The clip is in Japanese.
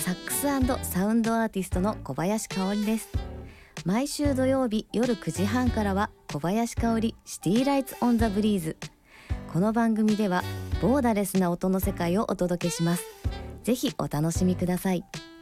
サックス&サウンドアーティストの小林香織です。毎週土曜日夜9時半からは小林香織シティライツオンザブリーズ。この番組ではボーダレスな音の世界をお届けします。ぜひお楽しみください。